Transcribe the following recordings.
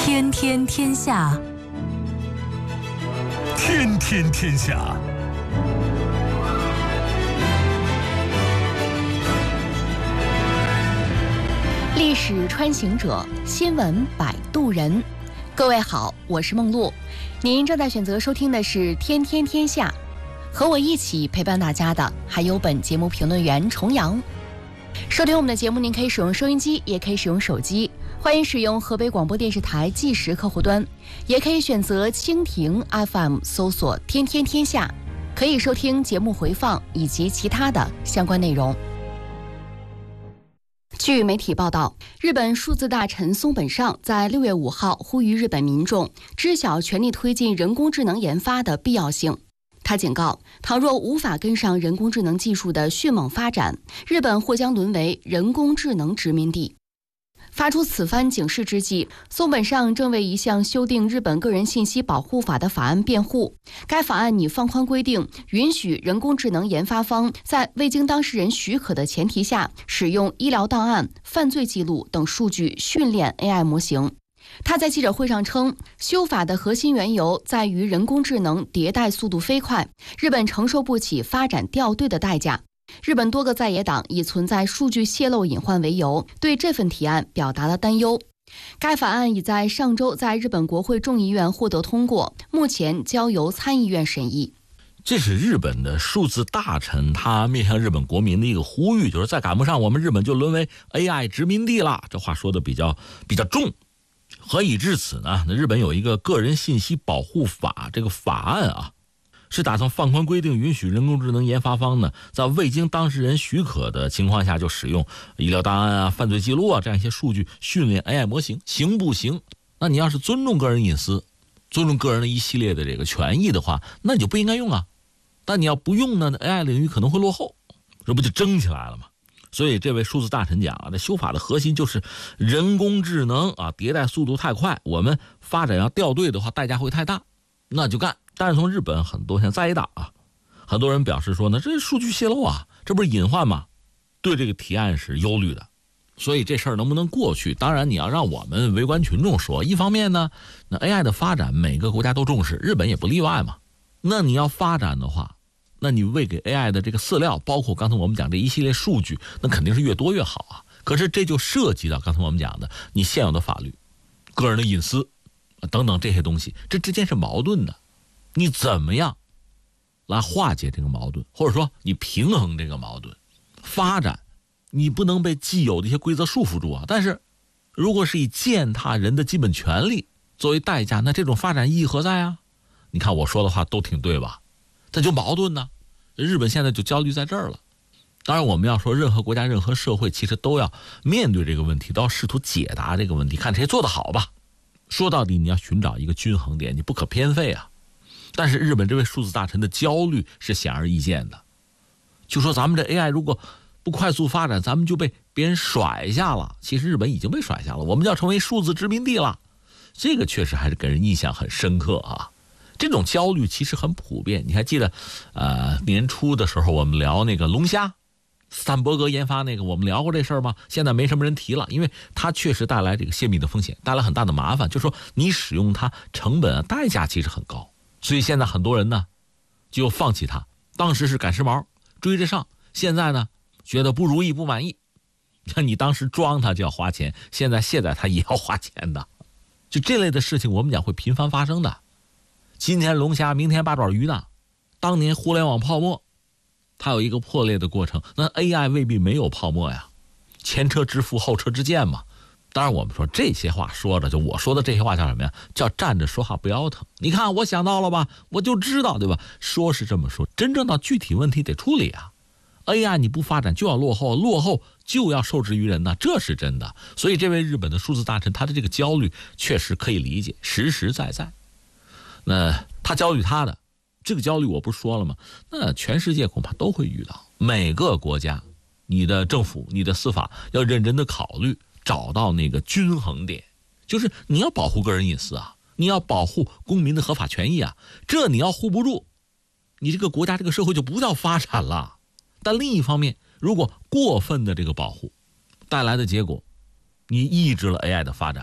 天天天下， 天天天下。 历史穿行者，新闻摆渡人。各位好，我是梦露，您正在选择收听的是天天天下，和我一起陪伴大家的还有本节目评论员重阳。收听我们的节目，您可以使用收音机，也可以使用手机，欢迎使用河北广播电视台计时客户端，也可以选择蜻蜓 FM 搜索天天天下，可以收听节目回放以及其他的相关内容。据媒体报道，日本数字大臣松本尚在6月5号呼吁日本民众知晓全力推进人工智能研发的必要性。他警告，倘若无法跟上人工智能技术的迅猛发展，日本或将沦为人工智能殖民地。发出此番警示之际，松本尚正为一项修订日本个人信息保护法的法案辩护。该法案拟放宽规定，允许人工智能研发方在未经当事人许可的前提下，使用医疗档案、犯罪记录等数据训练 AI 模型。他在记者会上称，修法的核心缘由在于人工智能迭代速度飞快，日本承受不起发展掉队的代价。日本多个在野党以存在数据泄露隐患为由，对这份提案表达了担忧。该法案已在上周在日本国会众议院获得通过，目前交由参议院审议。 这是日本的数字大臣他面向日本国民的一个呼吁，就是再赶不上我们日本就沦为 AI 殖民地了。这话说的比较重。何以至此呢？日本有一个个人信息保护法，这个法案啊，是打算放宽规定，允许人工智能研发方呢，在未经当事人许可的情况下，就使用医疗档案啊、犯罪记录啊这样一些数据训练 AI 模型，行不行？那你要是尊重个人隐私，尊重个人的一系列的这个权益的话，那你就不应该用啊。但你要不用呢 ，AI 领域可能会落后，这不就争起来了吗？所以这位数字大臣讲啊，这修法的核心就是人工智能啊迭代速度太快，我们发展要掉队的话，代价会太大，那就干。但是从日本很多像在野党啊，很多人表示说呢，这数据泄露啊，这不是隐患吗？对这个提案是忧虑的。所以这事儿能不能过去，当然你要让我们围观群众说，一方面呢，那 AI 的发展每个国家都重视，日本也不例外嘛。那你要发展的话，那你喂给 AI 的这个饲料，包括刚才我们讲这一系列数据，那肯定是越多越好啊。可是这就涉及到刚才我们讲的你现有的法律、个人的隐私等等这些东西，这之间是矛盾的。你怎么样来化解这个矛盾，或者说你平衡这个矛盾？发展你不能被既有的一些规则束缚住啊。但是如果是以践踏人的基本权利作为代价，那这种发展意义何在啊？你看我说的话都挺对吧？这就矛盾呢。日本现在就焦虑在这儿了。当然我们要说任何国家任何社会其实都要面对这个问题，都要试图解答这个问题，看谁做得好吧。说到底你要寻找一个均衡点，你不可偏废啊。但是日本这位数字大臣的焦虑是显而易见的，就说咱们这 AI 如果不快速发展，咱们就被别人甩下了。其实日本已经被甩下了，我们就要成为数字殖民地了。这个确实还是给人印象很深刻啊。这种焦虑其实很普遍，你还记得年初的时候我们聊那个龙虾斯坦伯格研发那个，我们聊过这事儿吗？现在没什么人提了，因为它确实带来这个泄密的风险，带来很大的麻烦，就是说你使用它成本代价其实很高，所以现在很多人呢就放弃它。当时是赶时髦追着上，现在呢觉得不如意不满意，像你当时装它就要花钱，现在卸载它也要花钱的。就这类的事情我们讲会频繁发生的。今天龙虾明天八爪鱼呢，当年互联网泡沫它有一个破裂的过程，那 AI 未必没有泡沫呀，前车之覆后车之鉴嘛。当然我们说这些话说着，就我说的这些话叫什么呀？叫站着说话不腰疼。你看我想到了吧，我就知道，对吧？说是这么说，真正到具体问题得处理啊。AI 你不发展就要落后，落后就要受制于人呐，这是真的。所以这位日本的数字大臣他的这个焦虑确实可以理解，实实在在。那他焦虑他的这个焦虑我不是说了吗？那全世界恐怕都会遇到，每个国家你的政府你的司法要认真的考虑，找到那个均衡点，就是你要保护个人隐私啊，你要保护公民的合法权益啊，这你要护不住，你这个国家这个社会就不叫发展了。但另一方面，如果过分的这个保护带来的结果，你抑制了 AI 的发展，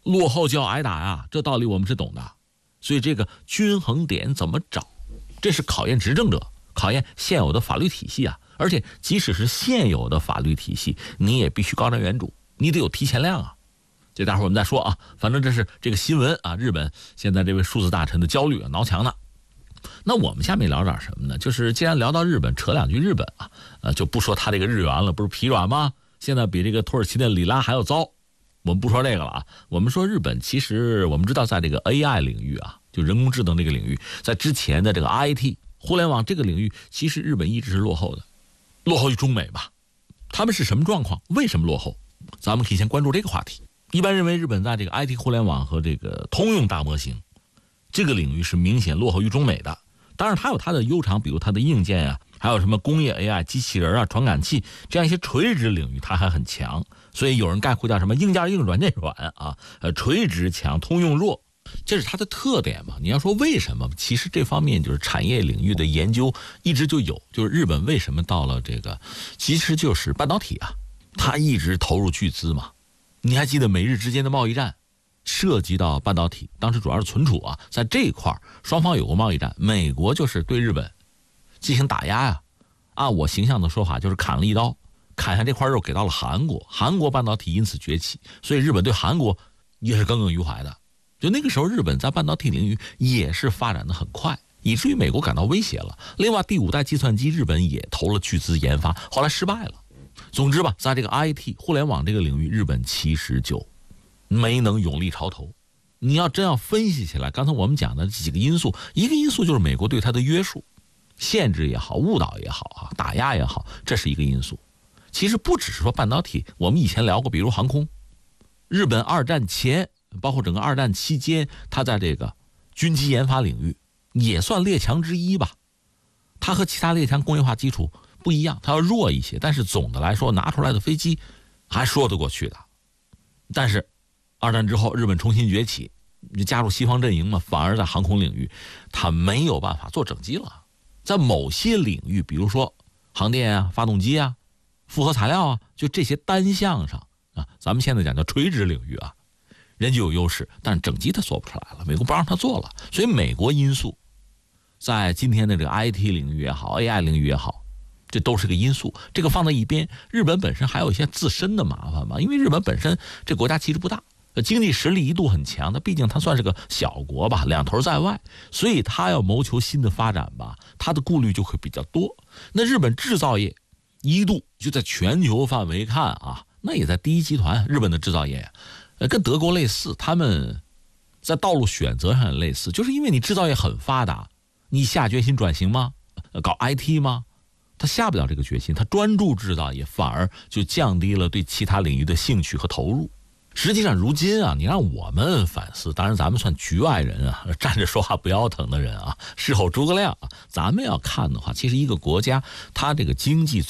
落后就要挨打呀，这道理我们是懂的。所以这个均衡点怎么找，这是考验执政者，考验现有的法律体系啊。而且即使是现有的法律体系，你也必须高瞻远瞩，你得有提前量啊。这待会儿我们再说啊，反正这是这个新闻啊，日本现在这位数字大臣的焦虑啊，挠墙呢。那我们下面聊点什么呢？就是既然聊到日本，扯两句日本啊，就不说他这个日元了，不是疲软吗？现在比这个土耳其的里拉还要糟。我们不说这个了啊，我们说日本，其实我们知道在这个 AI 领域啊，就人工智能这个领域，在之前的这个 IT 互联网这个领域，其实日本一直是落后的，落后于中美吧。他们是什么状况？为什么落后？咱们可以先关注这个话题。一般认为日本在这个 IT 互联网和这个通用大模型这个领域是明显落后于中美的。当然它有它的优长，比如它的硬件啊，还有什么工业 AI 机器人啊、传感器这样一些垂直领域它还很强。所以有人概括叫什么硬件硬软件软啊，垂直强通用弱，这是它的特点嘛。你要说为什么，其实这方面就是产业领域的研究一直就有，就是日本为什么到了这个，其实就是半导体啊，它一直投入巨资嘛。你还记得美日之间的贸易战涉及到半导体，当时主要是存储啊，在这一块双方有过贸易战，美国就是对日本进行打压呀，按我形象的说法就是砍了一刀，砍下这块肉给到了韩国，韩国半导体因此崛起，所以日本对韩国也是耿耿于怀的。就那个时候日本在半导体领域也是发展的很快，以至于美国感到威胁了。另外第5代计算机日本也投了巨资研发，后来失败了。总之吧，在这个 IT 互联网这个领域，日本其实就没能勇立潮头。你要真要分析起来，刚才我们讲的几个因素，一个因素就是美国对它的约束、限制也好，误导也好啊，打压也好，这是一个因素。其实不只是说半导体，我们以前聊过，比如航空，日本2战前包括整个2战期间，它在这个军机研发领域也算列强之一吧。它和其他列强工业化基础不一样，它要弱一些，但是总的来说拿出来的飞机还说得过去的。但是2战之后日本重新崛起，加入西方阵营嘛，反而在航空领域它没有办法做整机了。在某些领域，比如说航电啊、发动机啊、复合材料啊，就这些单项上啊，咱们现在讲叫垂直领域啊，人就有优势，但是整机它做不出来了，美国不让它做了。所以美国因素在今天的这个 IT 领域也好， AI 领域也好，这都是个因素。这个放在一边，日本本身还有一些自身的麻烦嘛，因为日本本身这国家其实不大，经济实力一度很强，那毕竟它算是个小国吧，两头在外，所以它要谋求新的发展吧，它的顾虑就会比较多。那日本制造业一度就在全球范围看啊，那也在第一集团，日本的制造业跟德国类似，他们在道路选择上也类似，就是因为你制造业很发达，你下决心转型吗？搞 IT 吗？他下不了这个决心，他专注制造业，反而就降低了对其他领域的兴趣和投入。实际上如今啊，你让我们反思，当然咱们算局外人啊，站着说话不腰疼的人啊，事后诸葛亮啊，咱们要看的话，其实一个国家它这个经济